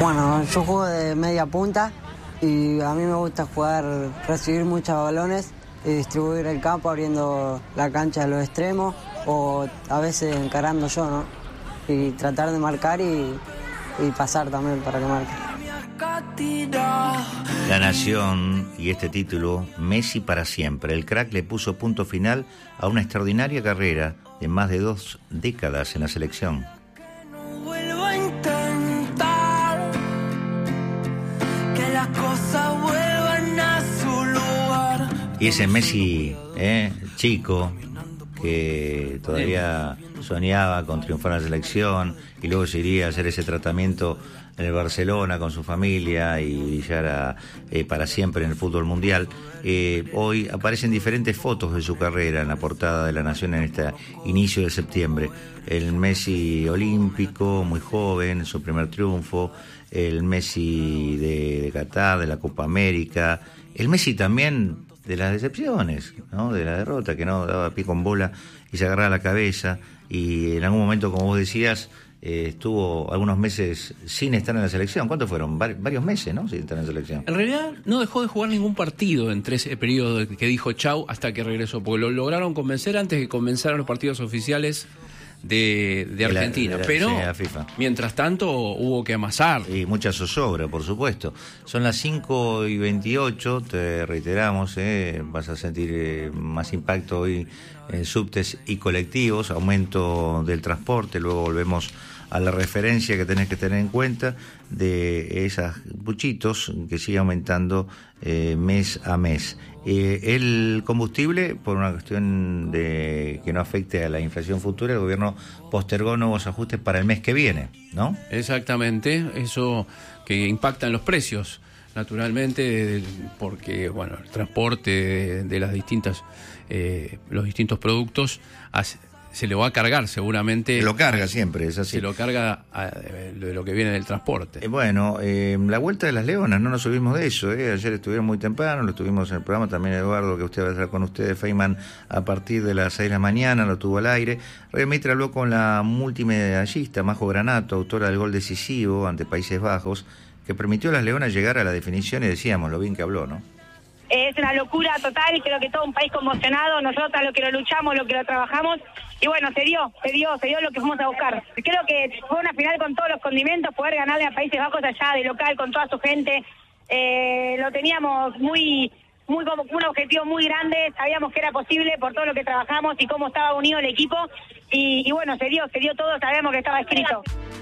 Bueno, yo juego de media punta y a mí me gusta recibir muchos balones y distribuir el campo abriendo la cancha a los extremos o a veces encarando yo, ¿no? Y tratar de marcar y pasar también para que marque. La Nación y este título, Messi para siempre. El crack le puso punto final a una extraordinaria carrera de más de 2 décadas en la selección. Y ese Messi, chico, que todavía soñaba con triunfar en la selección y luego se iría a hacer ese tratamiento en el Barcelona con su familia y brillar para siempre en el fútbol mundial. Hoy aparecen diferentes fotos de su carrera en la portada de La Nación en este inicio de septiembre. El Messi olímpico, muy joven, su primer triunfo, el Messi de Qatar, de la Copa América, el Messi también de las decepciones, ¿no? De la derrota, que no daba pie con bola y se agarraba la cabeza, y en algún momento, como vos decías, estuvo algunos meses sin estar en la selección. ¿Cuántos fueron? Varios meses, ¿no? Sin estar en la selección. En realidad no dejó de jugar ningún partido entre ese periodo que dijo chau hasta que regresó, porque lo lograron convencer antes de que comenzaran los partidos oficiales de Argentina, pero sí, la FIFA. Mientras tanto hubo que amasar. Y mucha zozobra, por supuesto. Son las 5:28, te reiteramos, vas a sentir más impacto hoy en subtes y colectivos, aumento del transporte, luego volvemos a la referencia que tenés que tener en cuenta de esas buchitos que sigue aumentando mes a mes. El combustible, por una cuestión de que no afecte a la inflación futura, el gobierno postergó nuevos ajustes para el mes que viene, ¿no? Exactamente, eso que impacta en los precios, naturalmente, porque bueno, el transporte de las distintas los distintos productos se le va a cargar seguramente. Se lo carga siempre, es así. Se lo carga de lo que viene del transporte. Bueno, la Vuelta de las Leonas, no nos olvidemos de eso. Ayer estuvieron muy temprano, lo estuvimos en el programa, también Eduardo, que usted va a estar con ustedes, Feynman, a partir de las 6 de la mañana, lo tuvo al aire. Radio Mitre habló con la multimedallista Majo Granato, autora del gol decisivo ante Países Bajos, que permitió a las Leonas llegar a la definición, y decíamos lo bien que habló, ¿no? Es una locura total, y creo que todo un país conmocionado, nosotros lo que lo luchamos, lo que lo trabajamos, y bueno, se dio lo que fuimos a buscar. Creo que fue una final con todos los condimentos, poder ganarle a Países Bajos allá de local con toda su gente, lo teníamos muy como un objetivo muy grande, sabíamos que era posible por todo lo que trabajamos y cómo estaba unido el equipo, y bueno, se dio todo, sabíamos que estaba escrito.